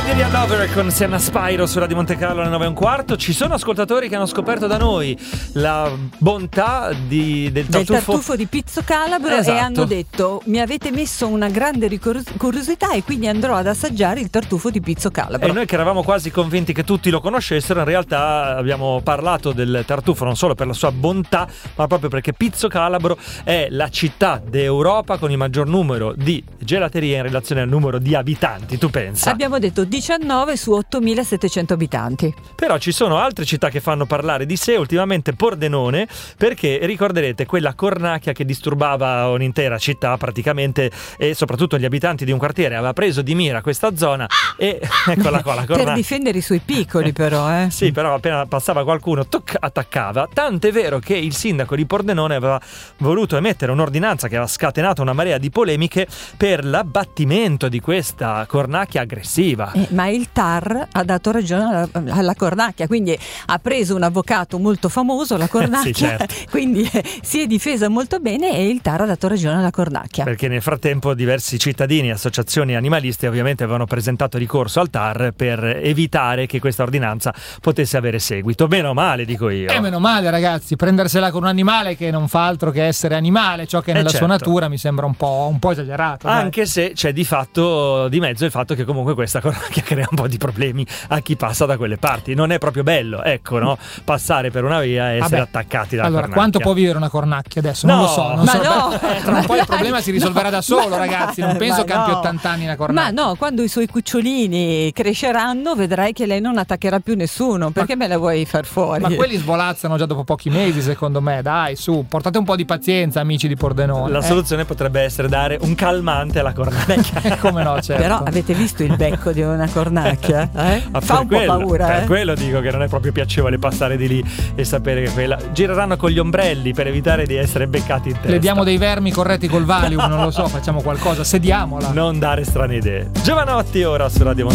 Algeria Lover con Sienna Spyro su Radio Monte Carlo alle 9:15. Ci sono ascoltatori che hanno scoperto da noi la bontà del tartufo di Pizzo Calabro, esatto. E hanno detto: mi avete messo una grande curiosità e quindi andrò ad assaggiare il tartufo di Pizzo Calabro. E noi che eravamo quasi convinti che tutti lo conoscessero, in realtà abbiamo parlato del tartufo non solo per la sua bontà, ma proprio perché Pizzo Calabro è la città d'Europa con il maggior numero di gelaterie in relazione al numero di abitanti. Tu pensa? Abbiamo detto 19 su 8.700 abitanti. Però ci sono altre città che fanno parlare di sé, ultimamente Pordenone, perché ricorderete quella cornacchia che disturbava un'intera città praticamente, e soprattutto gli abitanti di un quartiere aveva preso di mira questa zona e eccola qua la cornacchia. Per difendere i suoi piccoli però Sì, però appena passava qualcuno attaccava, tant'è vero che il sindaco di Pordenone aveva voluto emettere un'ordinanza che aveva scatenato una marea di polemiche per l'abbattimento di questa cornacchia aggressiva. Ma il TAR ha dato ragione alla cornacchia, quindi ha preso un avvocato molto famoso, la cornacchia, sì, certo. Quindi si è difesa molto bene e il TAR ha dato ragione alla cornacchia. Perché nel frattempo diversi cittadini e associazioni animaliste ovviamente avevano presentato ricorso al TAR per evitare che questa ordinanza potesse avere seguito. Meno male, dico io. Meno male, ragazzi, prendersela con un animale che non fa altro che essere animale, ciò che nella sua natura mi sembra un po' esagerato. Anche se c'è di fatto di mezzo il fatto che comunque questa cornacchia crea un po' di problemi a chi passa da quelle parti. Non è proprio bello, ecco, no? Passare per una via e essere attaccati dalla cornacchia. Quanto può vivere una cornacchia adesso? Non lo so. Tra un po' il problema si risolverà da solo, ragazzi. Non penso che abbia 80 anni una cornacchia. Ma no, quando i suoi cucciolini cresceranno vedrai che lei non attaccherà più nessuno. Perché me la vuoi far fuori? Ma quelli svolazzano già dopo pochi mesi, secondo me. Dai, su, portate un po' di pazienza, amici di Pordenone. La soluzione potrebbe essere dare un calmante alla cornacchia. Come no, certo. Però avete visto il becco di una cornacchia? Fa un po' paura. Per quello dico che non è proprio piacevole passare di lì e sapere che quella gireranno con gli ombrelli per evitare di essere beccati in testa. Le diamo dei vermi corretti col Valium, non lo so, facciamo qualcosa, sediamola. Non dare strane idee. Giovanotti ora su Radio